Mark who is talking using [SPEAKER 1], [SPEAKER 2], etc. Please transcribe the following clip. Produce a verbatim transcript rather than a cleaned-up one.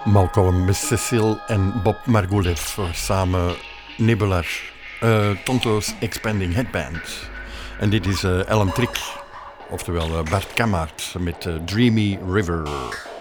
[SPEAKER 1] Malcolm Cecil en Bob Margouleff samen Nebular, uh, Tonto's Expanding Headband. En dit is uh, Alan Trick, oftewel uh, Bart Kammaert met uh, Dreamy River.